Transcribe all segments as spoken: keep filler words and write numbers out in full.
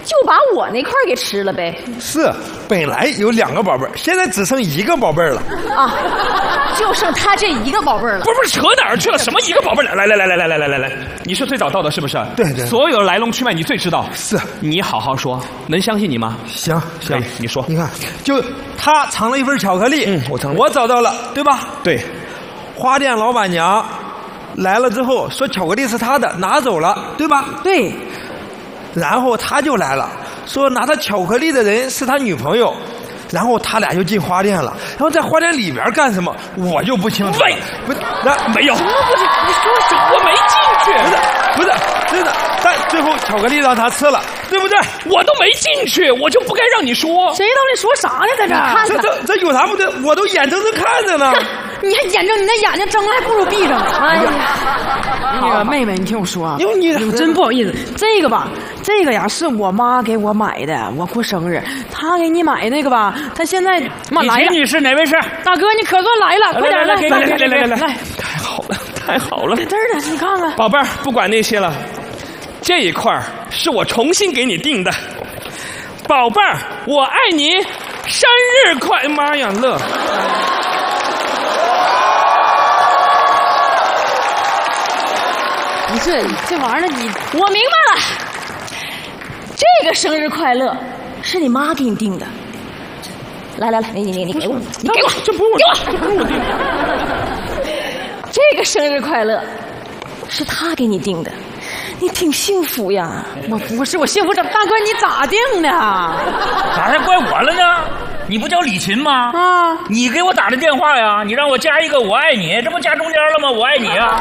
就把我那块给吃了呗。 是，本来有两个宝贝儿，现在只剩一个宝贝儿了。 啊，就剩他这一个宝贝儿了。 不是不是，扯哪儿去了？什么一个宝贝儿？来来来来来来来来来，你是最早到的，是不是？ 对对。 所有来龙去脉你最知道。 是。 你好好说，能相信你吗？ 行行， 你说。 你看，就他藏了一份巧克力， 嗯，我藏了， 我找到了，对吧？ 对。 花店老板娘来了之后说巧克力是他的，拿走了，对吧？ 对。 然后他就来了，说拿他巧克力的人是他女朋友，然后他俩就进花店了。然后在花店里边干什么，我就不清楚。 喂， 不是，那没有， 什么不是？你说什么？ 我没进去。 不是，不是，真的。但最后巧克力让他吃了，对不对？ 我都没进去，我就不该让你说。 谁到底说啥呢？在这儿， 看看这这这有啥不对？我都眼睁睁看着呢。 你还眼睁，你那眼睛睁了还不如闭上。哎呀，那个妹妹，你听我说啊， 你真不好意思，这个吧，这个呀是我妈给我买的，我过生日，她给你买那个吧，她现在妈来了。 女士哪位是？ 大哥，你可算来了，快点来， 来来来来来来来， 太好了，太好了， 在这儿呢，你看看。 宝贝儿，不管那些了，这一块是我重新给你订的。宝贝儿，我爱你，生日快！妈呀，乐！ 不是这玩意儿，你我明白了，这个生日快乐是你妈给你定的。来来来，你你你你给我，你给我， 这不是我， 给我， 这不是我定的。 这个生日快乐是他给你定的，你挺幸福呀。 我不是我幸福，大哥你咋定的？ 咋还怪我了呢？你不叫李琴吗？ 啊， 你给我打的电话呀？你让我加一个我爱你，这不加中间了吗？我爱你啊！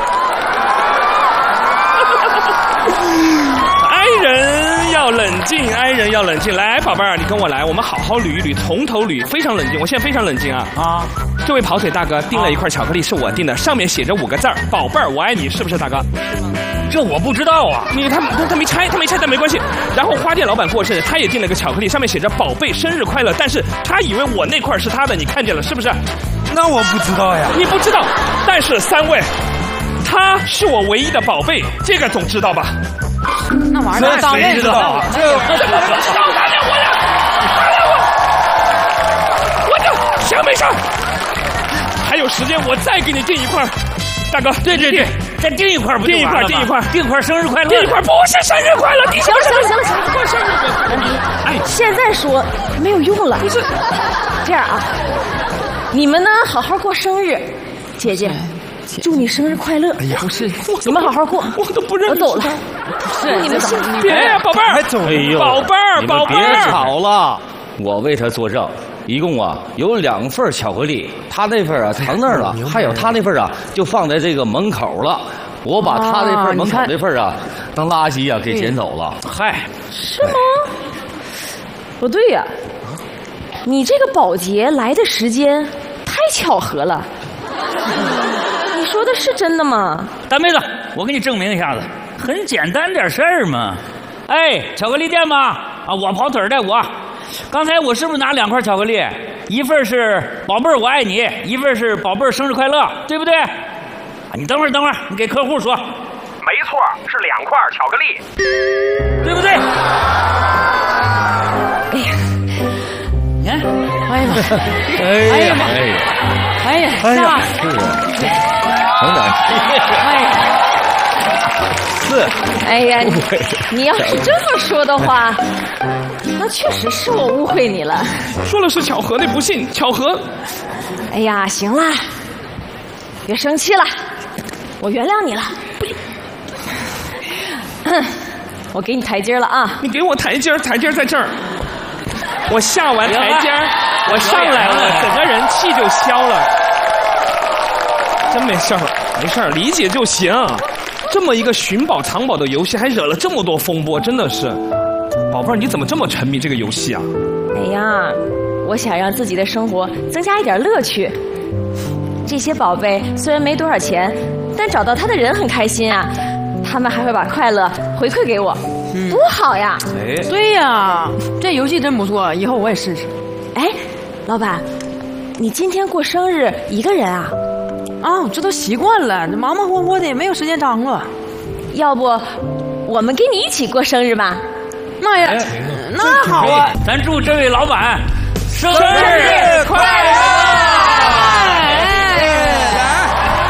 爱人要冷静，爱人要冷静。来，宝贝儿，你跟我来，我们好好捋一捋，从头捋，非常冷静。我现在非常冷静啊啊！这位跑腿大哥订了一块巧克力，是我订的，上面写着五个字儿：宝贝儿，我爱你，是不是大哥？ 这我不知道啊。 你他他他没拆，他没拆，但没关系。然后花店老板过生日，他也订了个巧克力，上面写着宝贝生日快乐，但是他以为我那块是他的，你看见了是不是？ 那我不知道呀。 你不知道，但是三位，他是我唯一的宝贝，这个总知道吧？ 那玩意儿当然知道啊。 这这不是少打脸我了，打脸我，我这行没事。还有时间，我再给你订一块，大哥。 对对对，再订一块不就订一块，订一块， 订一块生日快乐。 订一块不是生日快乐， 行了行了行了行了，过生日。哎，现在说没有用了。不是，这样啊，你们呢好好过生日，姐姐。祝你生日快乐！ 哎呀， 不是， 你们好好过， 我都不认我走了。 不是你们幸福。 别呀，宝贝儿， 还走了。 哎呦， 宝贝儿，宝贝儿， 别吵了，我为他作证。一共啊有两份巧克力，他那份啊藏那儿了，还有他那份啊就放在这个门口了。我把他那份门口那份啊当垃圾啊给捡走了。嗨， 是吗？不对呀，你这个保洁来的时间太巧合了。你说的是真的吗？ 大妹子，我给你证明一下子，很简单点事儿嘛。哎，巧克力店吗？啊，我跑腿的我。刚才我是不是拿两块巧克力？一份是宝贝儿我爱你，一份是宝贝儿生日快乐，对不对？啊，你等会儿等会儿，你给客户说。 没错，是两块巧克力， 对不对？ 哎呀， 你看，哎呀妈， 哎呀妈， 哎呀， 哎呀， 哎呀， 是啊，等等， 哎呀， 是， 哎呀，你你要是这么说的话，那确实是我误会你了。 说了是巧合，那不信巧合。 哎呀，行啦，别生气了，我原谅你了。我给你台阶了啊！ 你给我台阶儿，台阶儿在这儿。我下完台阶儿，我上来了，整个人气就消了。真没事儿，没事儿，理解就行。这么一个寻宝藏宝的游戏，还惹了这么多风波，真的是。宝贝儿，你怎么这么沉迷这个游戏啊？ 哎呀，我想让自己的生活增加一点乐趣。这些宝贝虽然没多少钱，但找到他的人很开心啊。他们还会把快乐回馈给我，嗯、多好呀！ 哎， 对呀，这游戏真不错，以后我也试试。 哎，老板，你今天过生日一个人啊？ 啊，我这都习惯了，这忙忙活活的也没有时间张罗。 要不，我们跟你一起过生日吧？ 妈呀， 那好啊， 咱祝这位老板生日